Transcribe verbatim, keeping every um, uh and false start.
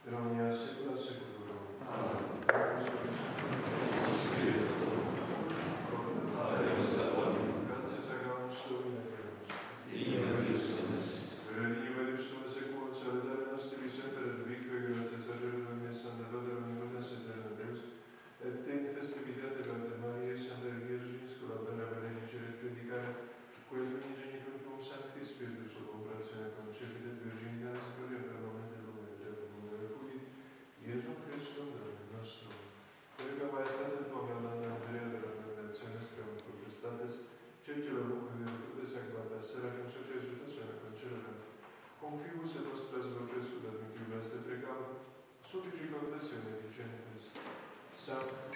per ogni secolo seculorum. Amen. Grazie sacramus Domine Deus. Dio Christus. Benedicamus Sum secula salutare nostri sempre vico e grazie sacerdote e Santa Padre omnipotens eterna Deus. Et te in festivitate Pater Maria Santa Virginis collabora benedicere et predicare quel unigenitum tuum Sancti Spiritus operazione concepit et virginitatis gloria per momento lumen eterno reculi Gesù Cristo Domine nostro. Quella maestate tua melanda Andrea della congregazione estrema protestates Cecelo lungo di tutte sagrada serafim socia esutazione concedere confibus et nostras voces sud admitibus et precam supplici confessione dicentes Sanctus